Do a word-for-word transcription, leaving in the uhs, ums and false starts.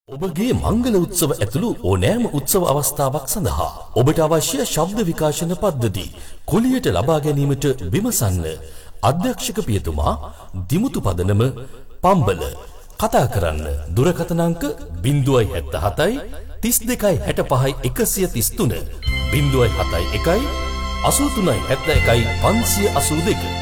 ඔබගේ මංගල උත්සව ඇතුළු ඕනෑම උත්සව අවස්ථාවක් සඳහා ඔබට අවශ්‍ය ශබ්ද විකාශන පද්ධති කුලියට ලබා ගැනීමට විමසන්න. අධ්‍යක්ෂක පියතුමා දිමුතු පදනම පම්බල. කතා කරන්න දුරකථන අංක zero seven seven thirty-two sixty-five one oh three zero seven one එකයි eight three one eight one five eight two.